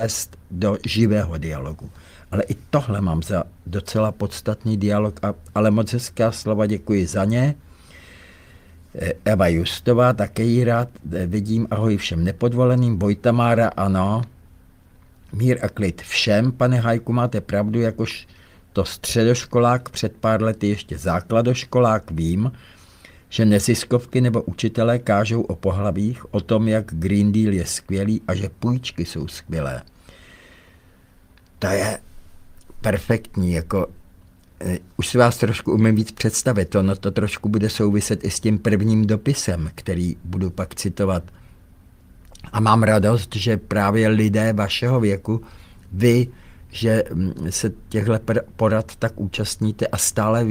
do živého dialogu. Ale i tohle mám za docela podstatný dialog, ale moc hezká slova, děkuji za ně. Eva Justová, také ji rád vidím, ahoj všem nepodvoleným. Vojtamára, ano. Mír a klid všem, pane Hajku, máte pravdu, jakož to středoškolák, před pár lety ještě základoškolák, vím, že neziskovky nebo učitelé kážou o pohlavích, o tom, jak Green Deal je skvělý a že půjčky jsou skvělé. To je perfektní, jako už si vás trošku umím víc představit, no to trošku bude souviset i s tím prvním dopisem, který budu pak citovat. A mám radost, že právě lidé vašeho věku, vy, že se těchto porad tak účastníte a stále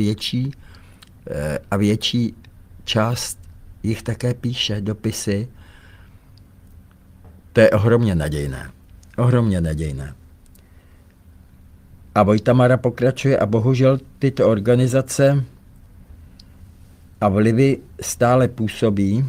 větší část jich také píše dopisy. To je ohromně nadějné. Ohromně nadějné. A Vojtamara pokračuje a bohužel tyto organizace a vlivy stále působí.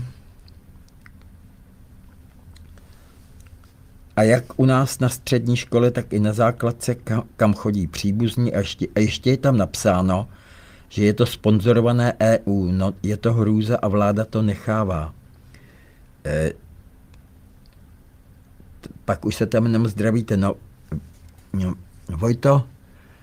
A jak u nás na střední škole, tak i na základce, kam chodí příbuzní, a ještě je tam napsáno, že je to sponzorované EU. No, je to hrůza a vláda to nechává. Pak už se tam jenom zdravíte. No, Vojto,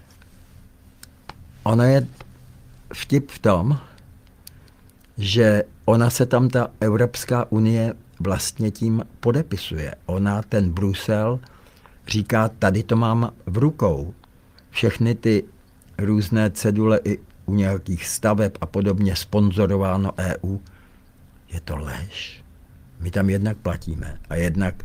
ono je vtip v tom, že ona se tam, ta Evropská unie, vlastně tím podepisuje. Ona, ten Brusel, říká, tady to mám v rukou. Všechny ty různé cedule i u nějakých staveb a podobně sponzorováno EU. Je to lež. My tam jednak platíme a jednak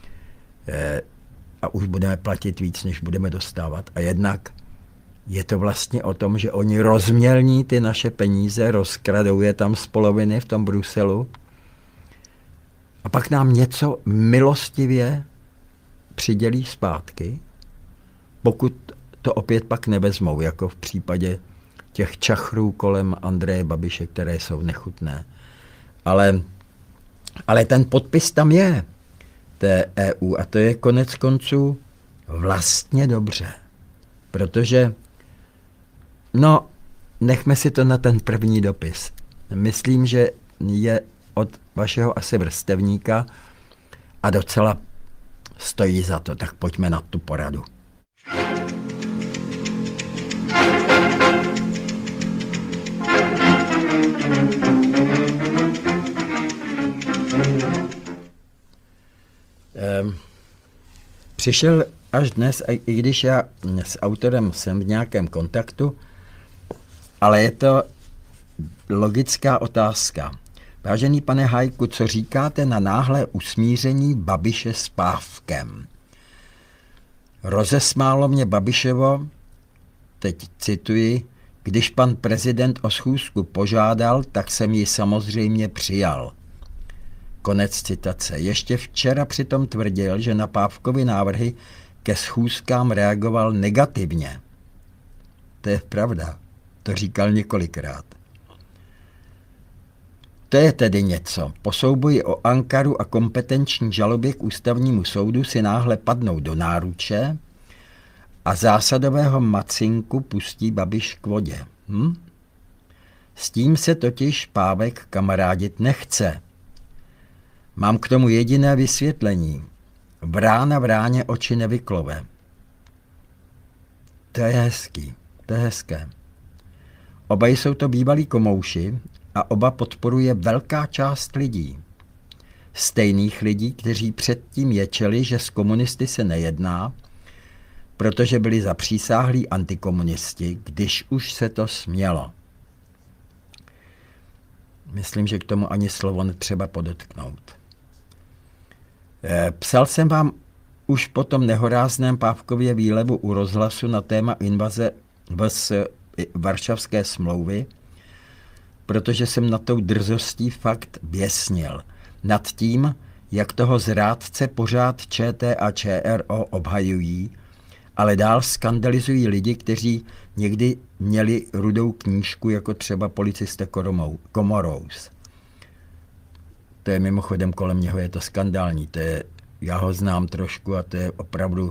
a už budeme platit víc, než budeme dostávat. A jednak je to vlastně o tom, že oni rozmělní ty naše peníze, rozkradou je tam z poloviny v tom Bruselu a pak nám něco milostivě přidělí zpátky, pokud to opět pak nevezmou, jako v případě těch čachrů kolem Andreje Babiše, které jsou nechutné. Ale ten podpis tam je, té EU, a to je konec konců vlastně dobře. Protože, no, nechme si to na ten první dopis. Myslím, že je od vašeho asi vrstevníka a docela stojí za to, tak pojďme na tu poradu. Přišel až dnes, i když já s autorem jsem v nějakém kontaktu, ale je to logická otázka. Vážený pane Hajku, co říkáte na náhlé usmíření Babiše s Pávkem? Rozesmálo mě Babišovo, teď cituji, když pan prezident o schůzku požádal, tak jsem ji samozřejmě přijal. Konec citace. Ještě včera přitom tvrdil, že na Pávkovy návrhy ke schůzkám reagoval negativně. To je pravda. To říkal několikrát. To je tedy něco. Po souboji o Ankaru a kompetenční žalobě k ústavnímu soudu si náhle padnou do náruče a zásadového macinku pustí Babiš k vodě. S tím se totiž Pávek kamarádit nechce. Mám k tomu jediné vysvětlení. Vrána vráně oči nevyklove. To je hezký, to je hezké. Oba jsou to bývalí komouši a oba podporuje velká část lidí. Stejných lidí, kteří předtím ječeli, že s komunisty se nejedná, protože byli zapřísáhlí antikomunisti, když už se to smělo. Myslím, že k tomu ani slovo netřeba podotknout. Psal jsem vám už po tom nehorázném Pávkově výlevu u rozhlasu na téma invaze Varšavské smlouvy, protože jsem nad tou drzostí fakt běsnil. Nad tím, jak toho zrádce pořád ČT a ČRO obhajují, ale dál skandalizují lidi, kteří někdy měli rudou knížku, jako třeba policista Komorous. To je mimochodem, kolem něho je to skandální. Já ho znám trošku a to je opravdu